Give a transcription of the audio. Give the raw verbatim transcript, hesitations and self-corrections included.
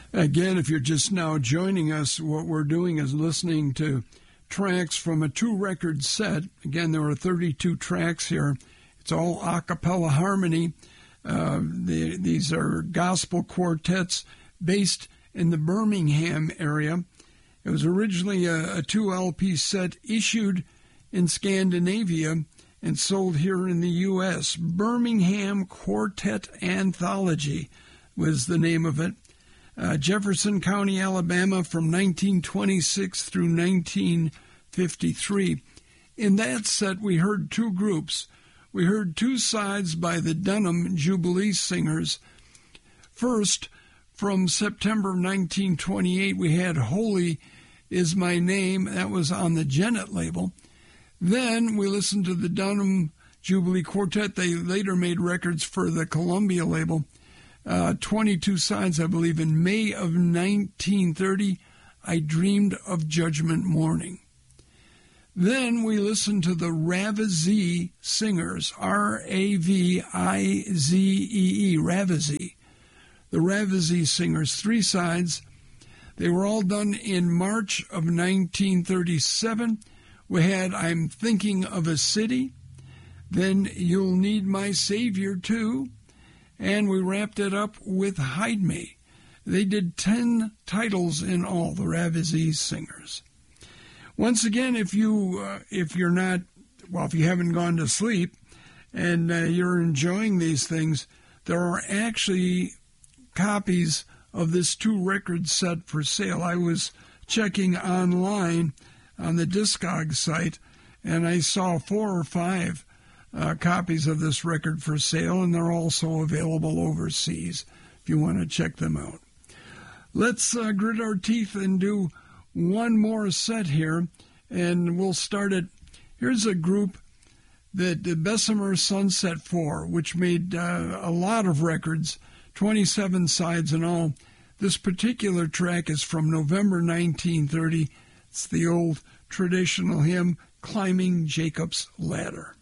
Again, if you're just now joining us, what we're doing is listening to tracks from a two-record set. Again, there are thirty-two tracks here. It's all a cappella harmony. Uh, the, these are gospel quartets based in the Birmingham area. It was originally a, a two L P set issued in Scandinavia and sold here in the U S Birmingham Quartet Anthology was the name of it. Uh, Jefferson County, Alabama, from nineteen twenty-six through nineteen fifty-three. In that set, we heard two groups. We heard two sides by the Dunham Jubilee Singers. First, from September nineteen twenty-eight, we had Holy Is My Name. That was on the Gennett label. Then we listened to the Dunham Jubilee Quartet. They later made records for the Columbia label. Uh, twenty-two sides, I believe, in May of nineteen thirty, I Dreamed of Judgment Morning. Then we listened to the Ravizee Singers, R A V I Z E E, Ravizee. The Ravizee Singers, three sides. They were all done in March of nineteen thirty-seven. We had I'm Thinking of a City, then You'll Need My Savior Too, and we wrapped it up with Hide Me. They did ten titles in all, the Ravizee Singers. Once again, if you uh, if you're not, well, if you haven't gone to sleep and uh, you're enjoying these things, there are actually copies of this two-record set for sale. I was checking online on the Discog site, and I saw four or five uh, copies of this record for sale, and they're also available overseas if you want to check them out. Let's uh, grit our teeth and do one more set here, and we'll start it. Here's a group that the Bessemer Sunset Four, which made uh, a lot of records, twenty-seven sides in all. This particular track is from November nineteen thirty. It's the old traditional hymn, Climbing Jacob's Ladder.